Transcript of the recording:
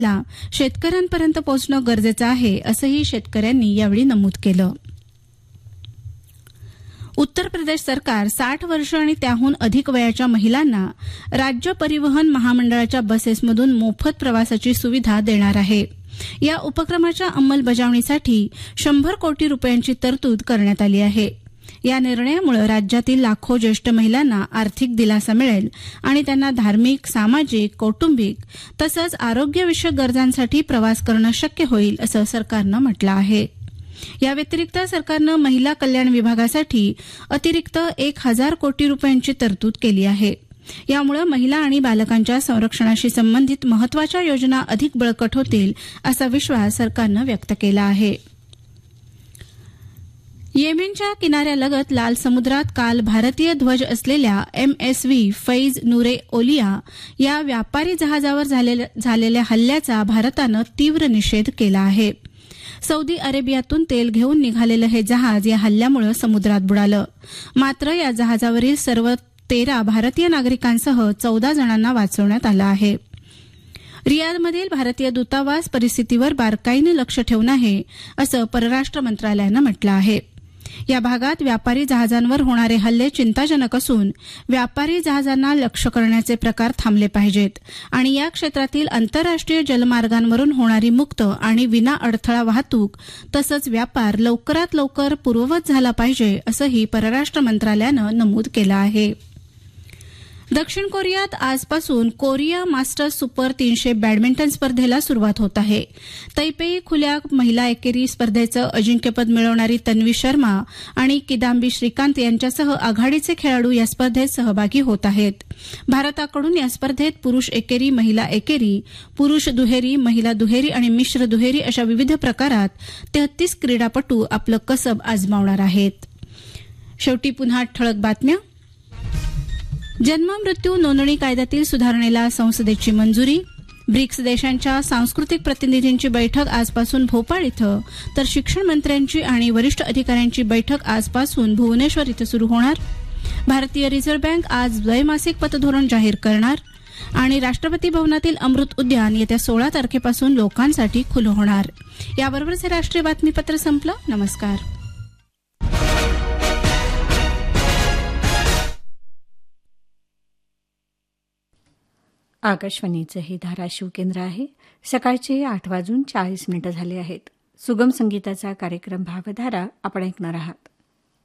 शेतकऱ्यांपर्यंत पोहोचणं गरजेचं आहे, असंही शेतकऱ्यांनी यावेळी नमूद केलं. उत्तर प्रदेश सरकार 60 वर्ष आणि त्याहून अधिक वयाच्या महिलांना राज्य परिवहन महामंडळाच्या बसेसमधून मोफत प्रवासाची सुविधा देणार आहे. या उपक्रमाच्या अंमलबजावणीसाठी 100 कोटी रुपयांची तरतूद करण्यात आली आहे. या निर्णयामुळे राज्यातील लाखो ज्येष्ठ महिलांना आर्थिक दिलासा मिळेल आणि त्यांना धार्मिक, सामाजिक, कौटुंबिक तसंच आरोग्यविषयक गरजांसाठी प्रवास करणं शक्य होईल, असं सरकारनं म्हटलं आहे. या व्यतिरिक्त सरकारनं महिला कल्याण विभागासाठी अतिरिक्त 1000 कोटी रुपयांची तरतूद केली आहे. यामुळे महिला आणि बालकांच्या संरक्षणाशी संबंधित महत्वाच्या योजना अधिक बळकट होतील, असा विश्वास सरकारनं व्यक्त केला आहे. येमेनच्या किनाऱ्यालगत लाल समुद्रात काल भारतीय ध्वज असलेल्या MSV फैज नूरे ओलिया या व्यापारी जहाजावर झालेल्या हल्ल्याचा भारतानं तीव्र निषेध केला आहे. सौदी अरेबियातून तेल घेऊन निघालेलं हे जहाज या हल्ल्यामुळे समुद्रात बुडालं. मात्र या जहाजावरील सर्व 13 भारतीय नागरिकांसह 14 जणांना वाचवण्यात आलं आहे. रियादमधील भारतीय दूतावास परिस्थितीवर बारकाईनं लक्ष ठेवून आहे, असं परराष्ट्र मंत्रालयानं म्हटलं आहे. या भागात व्यापारी जहाजांवर होणारे हल्ले चिंताजनक असून व्यापारी जहाजांना लक्ष्य करण्याचे प्रकार थांबले पाहिजेत आणि या क्षेत्रातील आंतरराष्ट्रीय जलमार्गांवरून होणारी मुक्त आणि विना अडथळा वाहतूक तसंच व्यापार लवकरात लवकर पूर्ववत झाला पाहिजे, असंही परराष्ट्र मंत्रालयानं नमूद केलं आहे. दक्षिण कोरियात आजपासून कोरिया मास्टर्स सुपर 300 बॅडमिंटन स्पर्धेला सुरुवात होत आहे. तैपेई खुल्या महिला एकेरी स्पर्धेचं अजिंक्यपद मिळवणारी तन्वी शर्मा आणि किदांबी श्रीकांत यांच्यासह आघाडीचे खेळाडू या स्पर्धेत सहभागी होत आहेत. भारताकडून या स्पर्धेत पुरुष एकेरी, महिला एकेरी, पुरुष दुहेरी, महिला दुहेरी आणि मिश्र दुहेरी अशा विविध प्रकारात 33 क्रीडापटू आपलं कसब आजमावणार आहेत. शेवटी पुन्हा ठळक बातम्या. जन्म मृत्यू नोंदणी कायद्यातील सुधारणेला संसदेची मंजुरी. ब्रिक्स देशांच्या सांस्कृतिक प्रतिनिधींची बैठक आजपासून भोपाळ इथं तर शिक्षण मंत्र्यांची आणि वरिष्ठ अधिकाऱ्यांची बैठक आजपासून भुवनेश्वर इथं सुरू होणार. भारतीय रिझर्व्ह बँक आज द्वैमासिक पतधोरण जाहीर करणार आणि राष्ट्रपती भवनातील अमृत उद्यान येत्या 16 तारखेपासून लोकांसाठी खुलं होणार. याबरोबरच हे राष्ट्रीय बातमीपत्र संपलं. नमस्कार. आकाशवाणीचं हे धाराशिव केंद्र आहे. सकाळचे 8:40 झाले आहेत. सुगम संगीताचा कार्यक्रम भावधारा आपण ऐकणार आहात.